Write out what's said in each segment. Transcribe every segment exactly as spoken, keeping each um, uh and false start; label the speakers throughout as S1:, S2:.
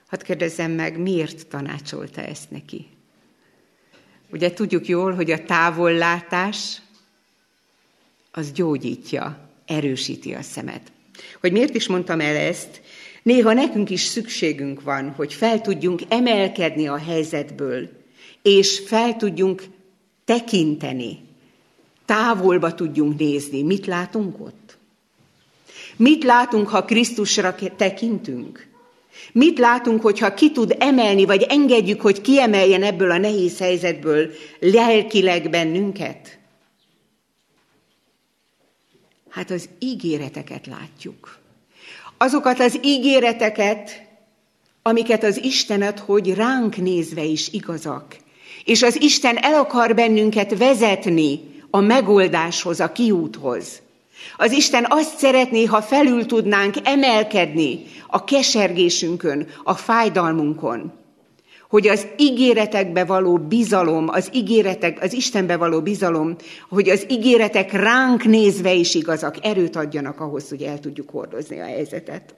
S1: Hadd kérdezzem meg, miért tanácsolta ezt neki? Ugye tudjuk jól, hogy a távollátás az gyógyítja, erősíti a szemet. Hogy miért is mondtam el ezt? Néha nekünk is szükségünk van, hogy fel tudjunk emelkedni a helyzetből, és fel tudjunk tekinteni, távolba tudjunk nézni. Mit látunk ott? Mit látunk, ha Krisztusra tekintünk? Mit látunk, hogyha ki tud emelni, vagy engedjük, hogy kiemeljen ebből a nehéz helyzetből lelkileg bennünket? Hát az ígéreteket látjuk. Azokat az ígéreteket, amiket az Isten ad, hogy ránk nézve is igazak. És az Isten el akar bennünket vezetni a megoldáshoz, a kiúthoz. Az Isten azt szeretné, ha felül tudnánk emelkedni a kesergésünkön, a fájdalmunkon, hogy az ígéretekbe való bizalom, az ígéretek, az Istenbe való bizalom, hogy az ígéretek ránk nézve is igazak, erőt adjanak ahhoz, hogy el tudjuk hordozni a helyzetet.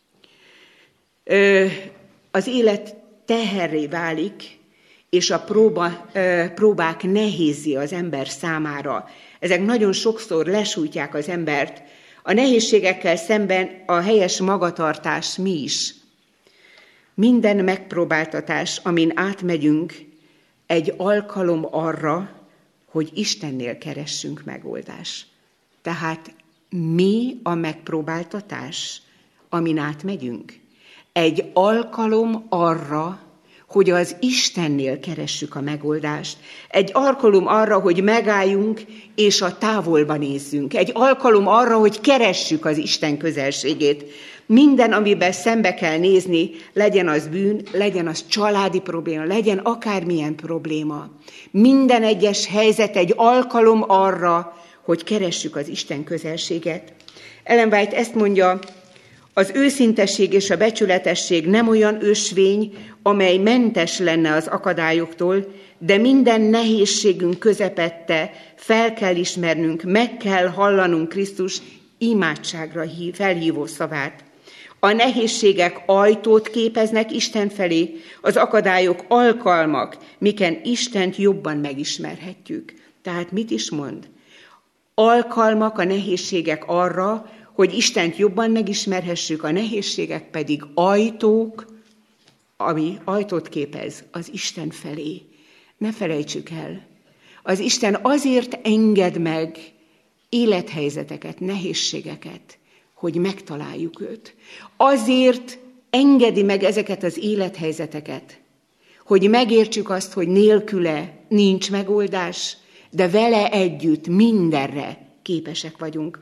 S1: Az élet teherré válik, és a próba, próbák nehézi az ember számára. Ezek nagyon sokszor lesújtják az embert. A nehézségekkel szemben a helyes magatartás mi is? Minden megpróbáltatás, amin átmegyünk, egy alkalom arra, hogy Istennél keressünk megoldást. Tehát mi a megpróbáltatás, amin átmegyünk? Egy alkalom arra, hogy az Istennél keressük a megoldást. Egy alkalom arra, hogy megálljunk, és a távolba nézzünk. Egy alkalom arra, hogy keressük az Isten közelségét. Minden, amiben szembe kell nézni, legyen az bűn, legyen az családi probléma, legyen akármilyen probléma. Minden egyes helyzet egy alkalom arra, hogy keressük az Isten közelséget. Ellen White ezt mondja, az őszintesség és a becsületesség nem olyan ösvény, amely mentes lenne az akadályoktól, de minden nehézségünk közepette fel kell ismernünk, meg kell hallanunk Krisztus imádságra felhívó szavát. A nehézségek ajtót képeznek Isten felé, az akadályok alkalmak, miken Istent jobban megismerhetjük. Tehát mit is mond? Alkalmak a nehézségek arra, hogy Istent jobban megismerhessük, a nehézségek pedig ajtók, ami ajtót képez az Isten felé. Ne felejtsük el, az Isten azért enged meg élethelyzeteket, nehézségeket, hogy megtaláljuk őt. Azért engedi meg ezeket az élethelyzeteket, hogy megértsük azt, hogy nélküle nincs megoldás, de vele együtt mindenre képesek vagyunk.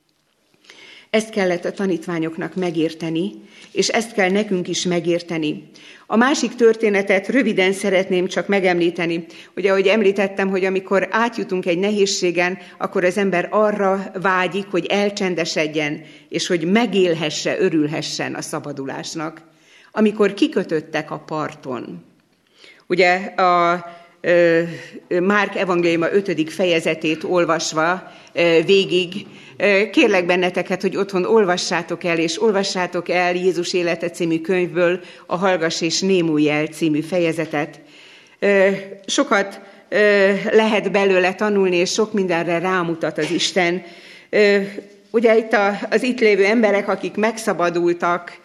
S1: Ezt kellett a tanítványoknak megérteni, és ezt kell nekünk is megérteni. A másik történetet röviden szeretném csak megemlíteni. Ugye, ahogy említettem, hogy amikor átjutunk egy nehézségen, akkor az ember arra vágyik, hogy elcsendesedjen, és hogy megélhesse, örülhessen a szabadulásnak. Amikor kikötöttek a parton, ugye a Márk evangéliuma ötödik fejezetét olvasva végig, kérlek benneteket, hogy otthon olvassátok el, és olvassátok el Jézus élete című könyvből a Hallgass és némulj el című fejezetet. Sokat lehet belőle tanulni, és sok mindenre rámutat az Isten. Ugye itt az itt lévő emberek, akik megszabadultak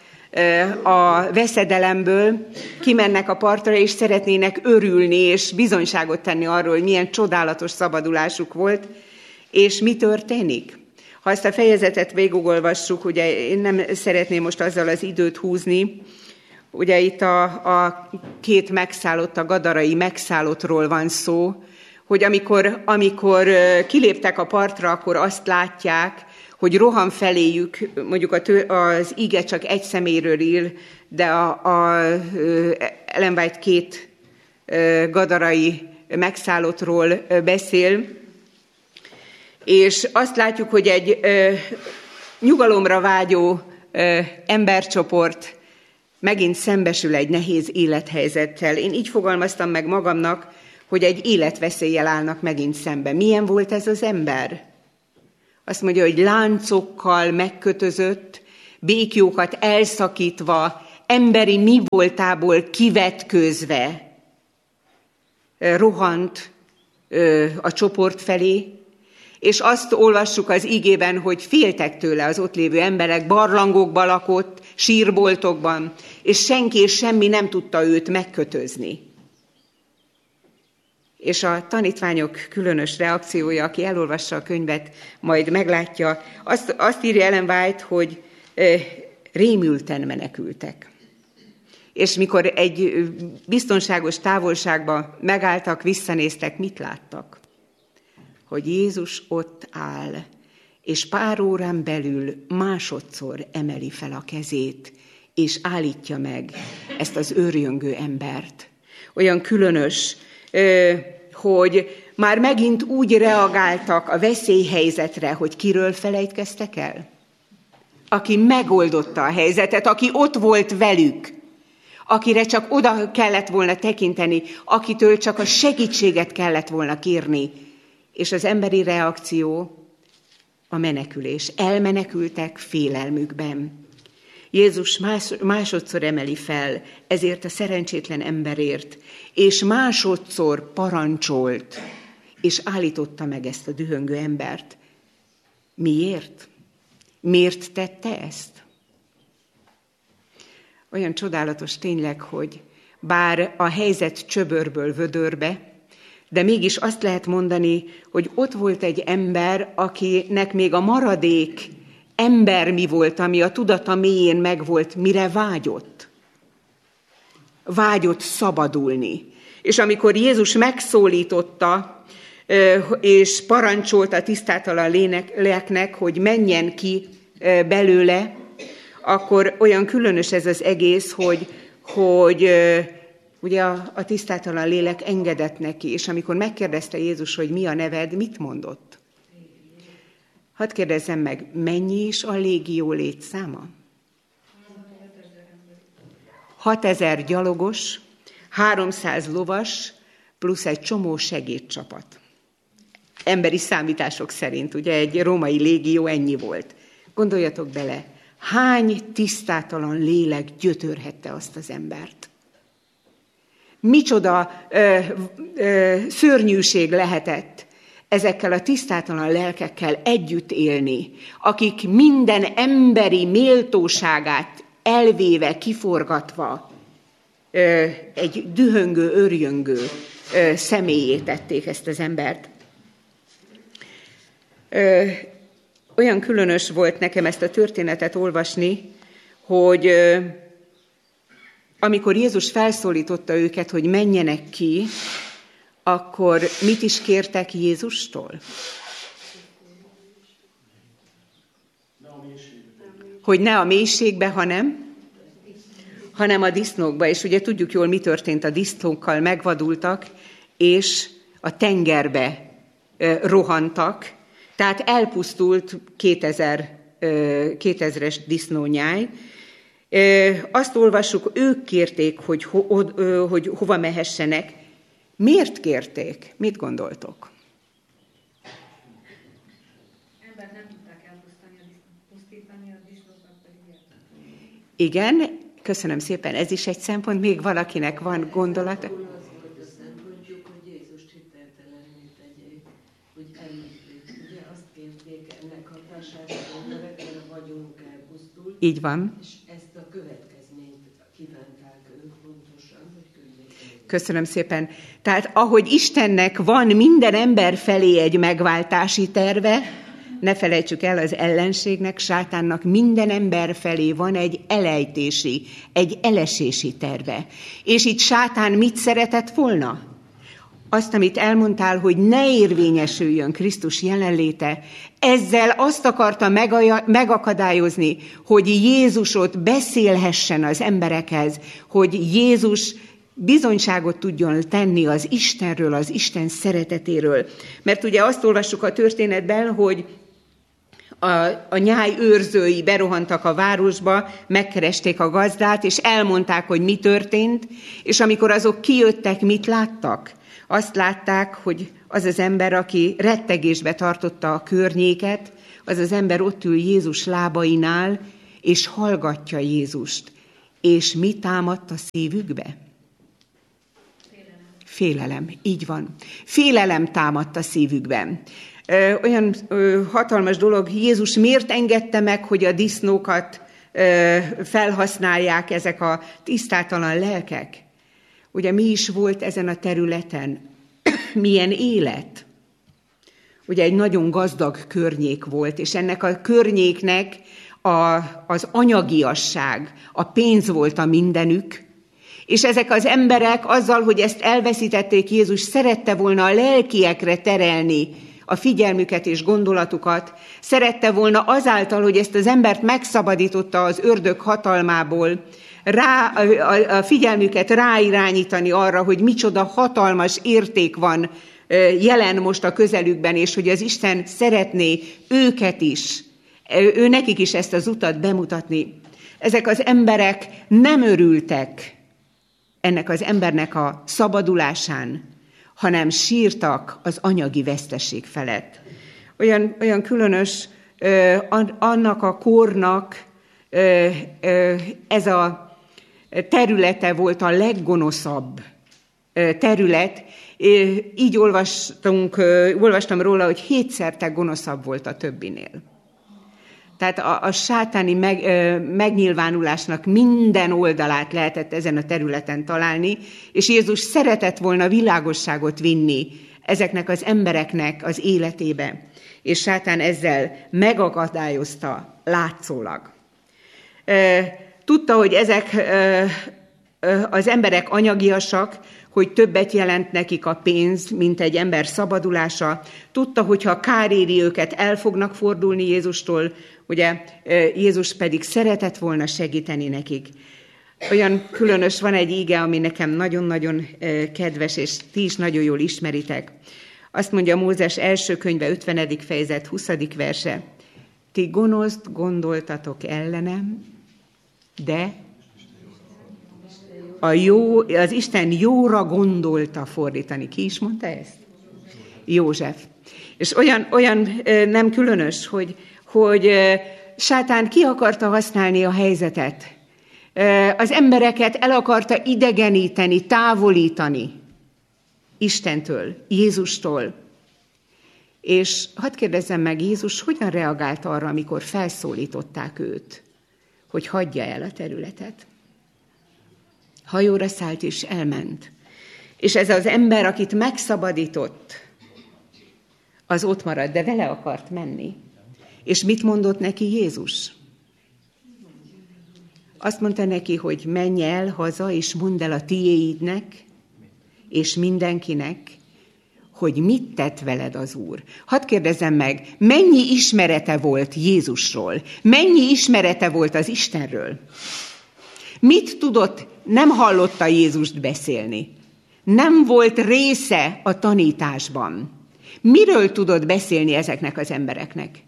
S1: a veszedelemből, kimennek a partra, és szeretnének örülni, és bizonyságot tenni arról, hogy milyen csodálatos szabadulásuk volt, és mi történik? Ha ezt a fejezetet végigolvassuk, ugye én nem szeretném most azzal az időt húzni, ugye itt a, a két megszállott, a gadarai megszállottról van szó, hogy amikor, amikor kiléptek a partra, akkor azt látják, hogy rohan feléjük, mondjuk a tő, az ige csak egy személyről ír, de a, a Ellen White két gadarai megszállottról beszél, és azt látjuk, hogy egy ö, nyugalomra vágyó ö, embercsoport megint szembesül egy nehéz élethelyzettel. Én így fogalmaztam meg magamnak, hogy egy életveszéllyel állnak megint szembe. Milyen volt ez az ember? Azt mondja, hogy láncokkal megkötözött, békjókat elszakítva, emberi mi voltából kivetközve rohant a csoport felé, és azt olvassuk az igében, hogy féltek tőle az ott lévő emberek, barlangokban lakott, sírboltokban, és senki és semmi nem tudta őt megkötözni. És a tanítványok különös reakciója, aki elolvassa a könyvet, majd meglátja, azt, azt írja Ellen White, hogy rémülten menekültek. És mikor egy biztonságos távolságba megálltak, visszanéztek, mit láttak? Hogy Jézus ott áll, és pár órán belül másodszor emeli fel a kezét, és állítja meg ezt az őrjöngő embert. Olyan különös, hogy már megint úgy reagáltak a veszélyhelyzetre, hogy kiről felejtkeztek el? Aki megoldotta a helyzetet, aki ott volt velük, akire csak oda kellett volna tekinteni, akitől csak a segítséget kellett volna kérni. És az emberi reakció a menekülés. Elmenekültek félelmükben. Jézus más, másodszor emeli fel ezért a szerencsétlen emberért, és másodszor parancsolt, és állította meg ezt a dühöngő embert. Miért? Miért tette ezt? Olyan csodálatos tényleg, hogy bár a helyzet csöbörből vödörbe, de mégis azt lehet mondani, hogy ott volt egy ember, akinek még a maradék ember mi volt, ami a tudata mélyén megvolt, mire vágyott. Vágyott szabadulni. És amikor Jézus megszólította, és parancsolta a tisztátalan léleknek, hogy menjen ki belőle, akkor olyan különös ez az egész, hogy, hogy ugye a, a tisztátalan lélek engedett neki, és amikor megkérdezte Jézus, hogy mi a neved, mit mondott? Hadd kérdezzem meg, mennyi is a légió létszáma? hatezer gyalogos, háromszáz lovas, plusz egy csomó segédcsapat. Emberi számítások szerint, ugye egy római légió ennyi volt. Gondoljatok bele, hány tisztátalan lélek gyötörhette azt az embert? Micsoda ö, ö, szörnyűség lehetett ezekkel a tisztátalan lelkekkel együtt élni, akik minden emberi méltóságát elvéve, kiforgatva ö, egy dühöngő, örjöngő ö, személyé tették ezt az embert. Ö, olyan különös volt nekem ezt a történetet olvasni, hogy ö, amikor Jézus felszólította őket, hogy menjenek ki, akkor mit is kértek Jézustól? Hogy ne a mélységbe, hanem, hanem a disznókba. És ugye tudjuk jól, mi történt, a disznókkal megvadultak, és a tengerbe rohantak. Tehát elpusztult kétezer, kétezres disznónyáj. Azt olvassuk, ők kérték, hogy, ho, hogy hova mehessenek. Miért kérték? Mit gondoltok?
S2: Embert nem tudták elpusztítani, a disznókat pedig.
S1: Igen, köszönöm szépen, ez is egy szempont. Még valakinek van gondolata?
S3: Az volt a szempontjuk, hogy Jézust hiteltelenné tegyék, hogy elítsék. Ugye azt kérték ennek hatására, hogy nevekre vagyunk elpusztult.
S1: Így van.
S3: És ezt a következményt kívánták ők pontosan, hogy könyvék.
S1: Köszönöm szépen. Tehát ahogy Istennek van minden ember felé egy megváltási terve, ne felejtsük el, az ellenségnek, sátánnak minden ember felé van egy elejtési, egy elesési terve. És itt sátán mit szeretett volna? Azt, amit elmondtál, hogy ne érvényesüljön Krisztus jelenléte, ezzel azt akarta megakadályozni, hogy Jézusot beszélhessen az emberekhez, hogy Jézus bizonyságot tudjon tenni az Istenről, az Isten szeretetéről. Mert ugye azt olvassuk a történetben, hogy a, a nyáj őrzői berohantak a városba, megkeresték a gazdát, és elmondták, hogy mi történt, és amikor azok kijöttek, mit láttak? Azt látták, hogy az az ember, aki rettegésbe tartotta a környéket, az az ember ott ül Jézus lábainál, és hallgatja Jézust. És mi támadt a szívükbe?
S2: Félelem.
S1: Félelem, így van. Félelem támadt a szívükben. Ö, olyan ö, hatalmas dolog, Jézus miért engedte meg, hogy a disznókat ö, felhasználják ezek a tisztátalan lelkek? Ugye mi is volt ezen a területen? Milyen élet? Ugye egy nagyon gazdag környék volt, és ennek a környéknek a, az anyagiasság, a pénz volt a mindenük, és ezek az emberek azzal, hogy ezt elveszítették, Jézus szerette volna a lelkiekre terelni a figyelmüket és gondolatukat, szerette volna azáltal, hogy ezt az embert megszabadította az ördög hatalmából, rá, a, a figyelmüket ráirányítani arra, hogy micsoda hatalmas érték van jelen most a közelükben, és hogy az Isten szeretné őket is, ő nekik is ezt az utat bemutatni. Ezek az emberek nem örültek ennek az embernek a szabadulásán, hanem sírtak az anyagi veszteség felett. Olyan, olyan különös annak a kornak ez a területe volt a leggonoszabb terület. Így olvastunk, olvastam róla, hogy hétszerte gonoszabb volt a többinél. Tehát a, a sátáni meg, megnyilvánulásnak minden oldalát lehetett ezen a területen találni, és Jézus szeretett volna világosságot vinni ezeknek az embereknek az életébe, és sátán ezzel megakadályozta látszólag. Tudta, hogy ezek az emberek anyagiasak, hogy többet jelent nekik a pénz, mint egy ember szabadulása. Tudta, hogy ha kár éri őket, el fognak fordulni Jézustól, ugye Jézus pedig szeretett volna segíteni nekik. Olyan különös, van egy íge, ami nekem nagyon-nagyon kedves, és ti is nagyon jól ismeritek. Azt mondja Mózes első könyve, ötvenedik fejezet, huszadik verse. Ti gonoszt gondoltatok ellenem, de a jó, az Isten jóra gondolta fordítani. Ki is mondta ezt? József. És olyan, olyan nem különös, hogy, hogy sátán ki akarta használni a helyzetet. Az embereket el akarta idegeníteni, távolítani Istentől, Jézustól. És hadd kérdezzem meg, Jézus hogyan reagált arra, amikor felszólították őt, hogy hagyja el a területet? Hajóra szállt és elment. És ez az ember, akit megszabadított, az ott maradt, de vele akart menni. És mit mondott neki Jézus? Azt mondta neki, hogy menj el haza, és mondd el a tiéidnek, és mindenkinek, hogy mit tett veled az Úr. Hadd kérdezzem meg, mennyi ismerete volt Jézusról? Mennyi ismerete volt az Istenről? Mit tudott, nem hallotta Jézust beszélni? Nem volt része a tanításban. Miről tudott beszélni ezeknek az embereknek?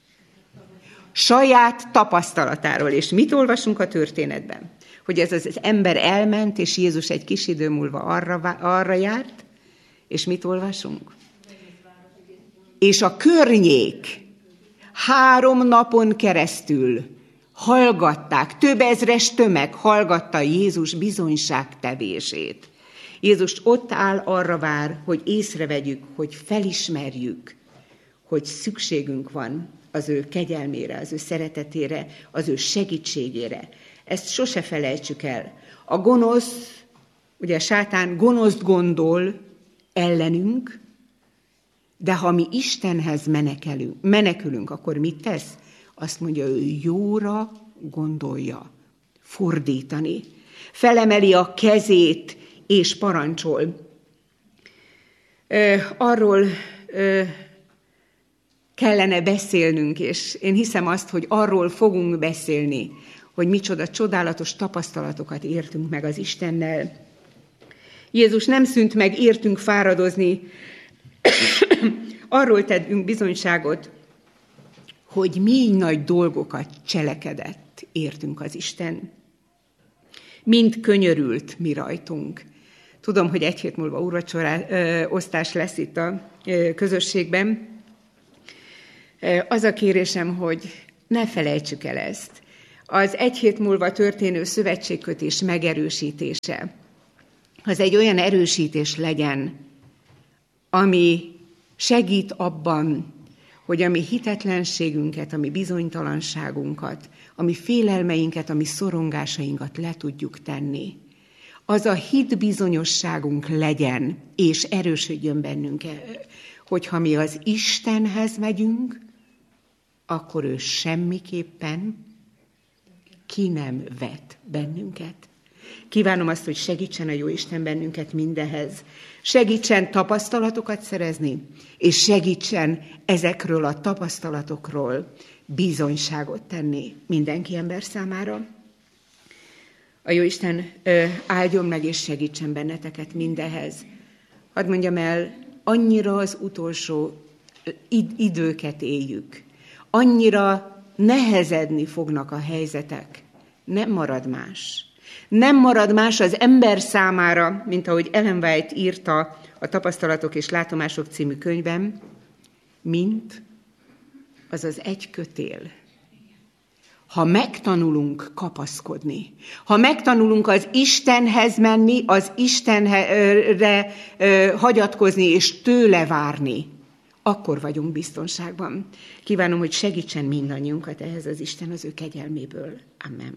S1: Saját tapasztalatáról. És mit olvasunk a történetben? Hogy ez az ember elment, és Jézus egy kis idő múlva arra, arra járt, és mit olvasunk? És a környék három napon keresztül hallgatták, több ezres tömeg hallgatta Jézus bizonyságtevését. Jézus ott áll, arra vár, hogy észrevegyük, hogy felismerjük, hogy szükségünk van az ő kegyelmére, az ő szeretetére, az ő segítségére. Ezt sose felejtsük el. A gonosz, ugye a sátán gonoszt gondol ellenünk, de ha mi Istenhez menekülünk, menekülünk, akkor mit tesz? Azt mondja, ő jóra gondolja, fordítani. Felemeli a kezét, és parancsol. Arról kellene beszélnünk, és én hiszem azt, hogy arról fogunk beszélni, hogy micsoda csodálatos tapasztalatokat értünk meg az Istennel. Jézus nem szűnt meg értünk fáradozni, arról tettünk bizonyságot, hogy mély nagy dolgokat cselekedett értünk az Isten. Mind könyörült mi rajtunk. Tudom, hogy egy hét múlva úrvacsora osztás lesz itt a ö, közösségben. Az a kérésem, hogy ne felejtsük el ezt. az egy hét múlva történő szövetségkötés megerősítése, az egy olyan erősítés legyen, ami segít abban, hogy a mi hitetlenségünket, a mi bizonytalanságunkat, a mi félelmeinket, a mi szorongásainkat le tudjuk tenni. Az a hitbizonyosságunk legyen, és erősödjön bennünk, hogyha mi az Istenhez megyünk, akkor ő semmiképpen ki nem vet bennünket. Kívánom azt, hogy segítsen a Jóisten bennünket mindehez. Segítsen tapasztalatokat szerezni, és segítsen ezekről a tapasztalatokról bizonyságot tenni mindenki ember számára. A Jóisten áldjon meg és segítsen benneteket mindehez. Hadd mondjam el, annyira az utolsó időket éljük, annyira nehezedni fognak a helyzetek. Nem marad más. Nem marad más az ember számára, mint ahogy Ellen White írta a Tapasztalatok és Látomások című könyvben, mint az az egy kötél. Ha megtanulunk kapaszkodni, ha megtanulunk az Istenhez menni, az Istenre hagyatkozni és tőle várni, akkor vagyunk biztonságban. Kívánom, hogy segítsen mindannyiunkat ehhez az Isten az ő kegyelméből. Amen.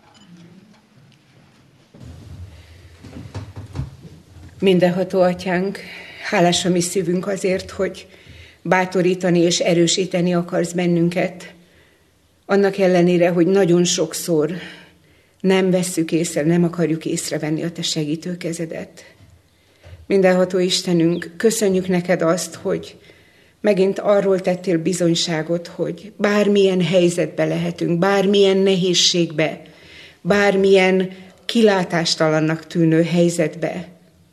S1: Mindenható Atyánk, hálás a mi szívünk azért, hogy bátorítani és erősíteni akarsz bennünket, annak ellenére, hogy nagyon sokszor nem vesszük észre, nem akarjuk észrevenni a te segítő kezedet. Mindenható Istenünk, köszönjük neked azt, hogy megint arról tettél bizonyságot, hogy bármilyen helyzetbe lehetünk, bármilyen nehézségbe, bármilyen kilátástalannak tűnő helyzetbe,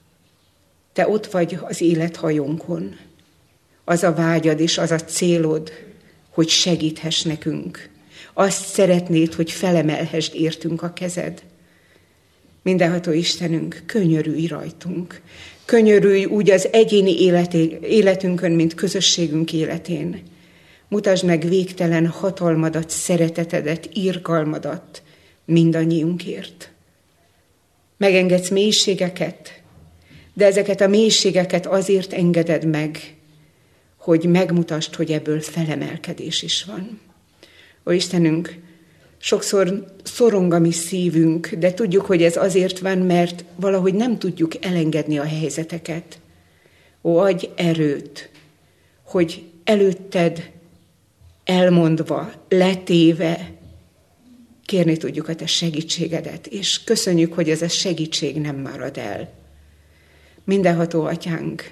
S1: te ott vagy az élethajónkon. Az a vágyad és az a célod, hogy segíthess nekünk. Azt szeretnéd, hogy felemelhessd értünk a kezed. Mindenható Istenünk, könyörülj rajtunk. Könyörülj úgy az egyéni életünkön, mint közösségünk életén. Mutasd meg végtelen hatalmadat, szeretetedet, irgalmadat mindannyiunkért. Megengedsz mélységeket, de ezeket a mélységeket azért engeded meg, hogy megmutasd, hogy ebből felemelkedés is van. Ó Istenünk, sokszor szorong a mi szívünk, de tudjuk, hogy ez azért van, mert valahogy nem tudjuk elengedni a helyzeteket. Ó, adj erőt, hogy előtted elmondva, letéve, kérni tudjuk a te segítségedet, és köszönjük, hogy ez a segítség nem marad el. Mindenható Atyánk,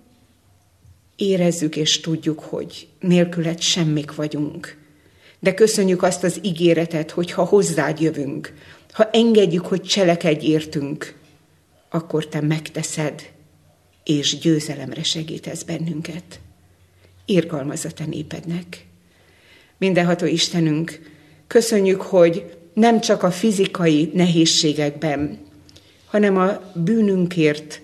S1: érezzük és tudjuk, hogy nélküled semmik vagyunk. De köszönjük azt az ígéretet, hogy ha hozzád jövünk, ha engedjük, hogy cselekedj értünk, akkor te megteszed, és győzelemre segítesz bennünket. Irgalmazz a te népednek. Mindenható Istenünk, köszönjük, hogy nem csak a fizikai nehézségekben, hanem a bűnünkért,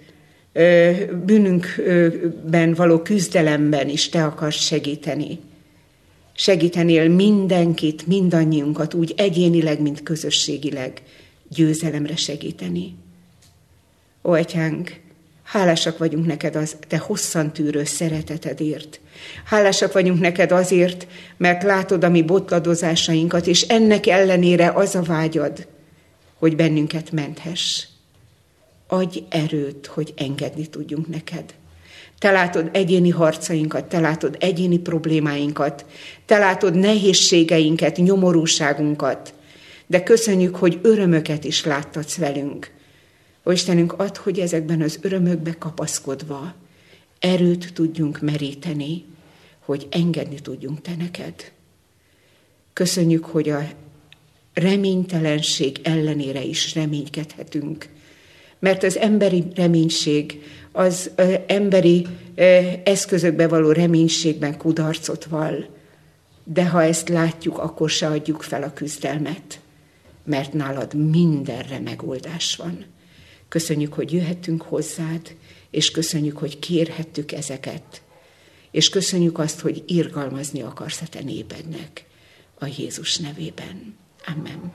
S1: bűnünkben való küzdelemben is te akarsz segíteni. Segítenél mindenkit, mindannyiunkat úgy egyénileg, mint közösségileg győzelemre segíteni. Ó, Atyánk, hálásak vagyunk neked az te hosszantűrő szeretetedért. Hálásak vagyunk neked azért, mert látod a mi botladozásainkat, és ennek ellenére az a vágyad, hogy bennünket menthess. Adj erőt, hogy engedni tudjunk neked. Te látod egyéni harcainkat, te látod egyéni problémáinkat, te látod nehézségeinket, nyomorúságunkat, de köszönjük, hogy örömöket is láttatsz velünk. Ó Istenünk, add, hogy ezekben az örömökbe kapaszkodva erőt tudjunk meríteni, hogy engedni tudjunk te neked. Köszönjük, hogy a reménytelenség ellenére is reménykedhetünk, mert az emberi reménység, az emberi eszközökbe való reménységben kudarcot vall. De ha ezt látjuk, akkor se adjuk fel a küzdelmet, mert nálad mindenre megoldás van. Köszönjük, hogy jöhettünk hozzád, és köszönjük, hogy kérhettük ezeket, és köszönjük azt, hogy irgalmazni akarsz a te népednek a Jézus nevében. Amen.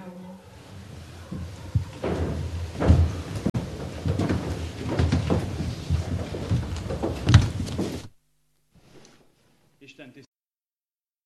S4: Isten